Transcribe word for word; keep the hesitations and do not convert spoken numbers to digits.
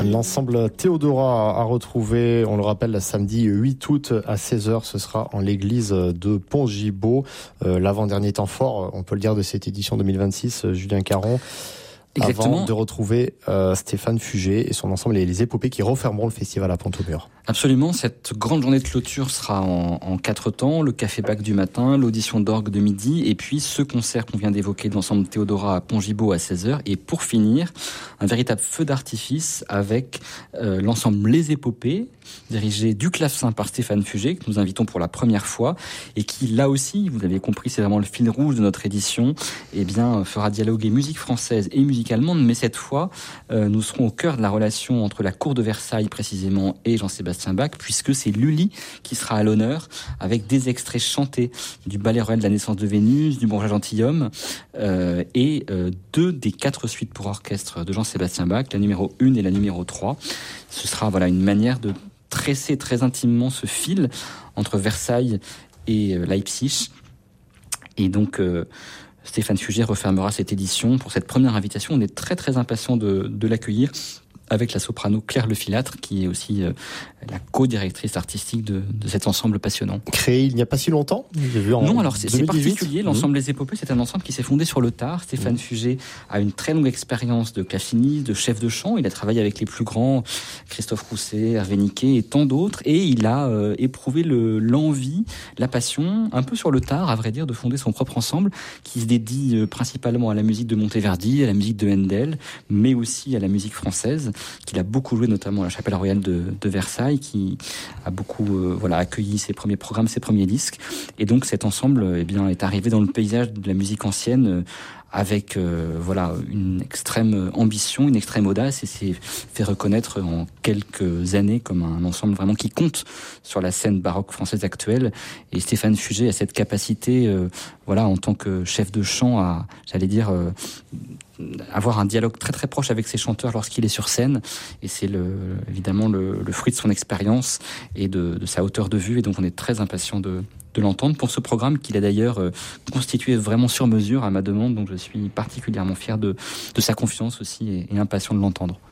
L'ensemble Théodora a retrouvé, on le rappelle, samedi huit août à seize heures, ce sera en l'église de Pont-Gibaud. Euh, l'avant-dernier temps fort, on peut le dire, de cette édition deux mille vingt-six, Julien Caron. Exactement. Avant de retrouver euh, Stéphane Fugé et son ensemble et les épopées qui refermeront le festival à Pont-au-Mur. Absolument, cette grande journée de clôture sera en, en quatre temps, le café bac du matin, l'audition d'orgue de midi et puis ce concert qu'on vient d'évoquer de l'ensemble Théodora à Pont-Gibaud à seize heures et pour finir, un véritable feu d'artifice avec euh, l'ensemble Les Épopées, dirigé du clavecin par Stéphane Fugé, que nous invitons pour la première fois et qui là aussi, vous avez compris, c'est vraiment le fil rouge de notre édition, eh bien fera dialoguer musique française et musique allemande, mais cette fois, euh, nous serons au cœur de la relation entre la cour de Versailles précisément et Jean-Sébastien Bach, puisque c'est Lully qui sera à l'honneur avec des extraits chantés du ballet royal de la naissance de Vénus, du Bourgeois gentilhomme euh, et euh, deux des quatre suites pour orchestre de Jean-Sébastien Bach, la numéro un et la numéro trois. Ce sera voilà une manière de tresser très intimement ce fil entre Versailles et euh, Leipzig. Et donc euh, Stéphane Fugé refermera cette édition. Pour cette première invitation, on est très très impatient de, de l'accueillir avec la soprano Claire Lefilâtre, qui est aussi euh, la co-directrice artistique de, de cet ensemble passionnant. Créé il n'y a pas si longtemps, j'ai vu en Non, alors c'est, c'est particulier. Mmh. L'ensemble Les Épopées, c'est un ensemble qui s'est fondé sur le tard. Stéphane mmh. Fugé a une très longue expérience de classiniste, de chef de chant. Il a travaillé avec les plus grands, Christophe Rousset, Hervé Niquet et tant d'autres. Et il a euh, éprouvé le, l'envie, la passion, un peu sur le tard, à vrai dire, de fonder son propre ensemble qui se dédie euh, principalement à la musique de Monteverdi, à la musique de Handel, mais aussi à la musique française, qu'il a beaucoup joué notamment à la Chapelle Royale de, de Versailles, qui a beaucoup euh, voilà, accueilli ses premiers programmes, ses premiers disques. Et donc cet ensemble eh bien, est arrivé dans le paysage de la musique ancienne euh, avec euh, voilà, une extrême ambition, une extrême audace, et s'est fait reconnaître en quelques années comme un ensemble vraiment qui compte sur la scène baroque française actuelle. Et Stéphane Fugé a cette capacité, euh, voilà, en tant que chef de chant, à, j'allais dire, euh, avoir un dialogue très très proche avec ses chanteurs lorsqu'il est sur scène, et c'est le, évidemment le, le fruit de son expérience et de, de sa hauteur de vue, et donc on est très impatient de, de l'entendre pour ce programme qu'il a d'ailleurs euh, constitué vraiment sur mesure à ma demande, donc je suis particulièrement fier de, de sa confiance aussi et, et impatient de l'entendre.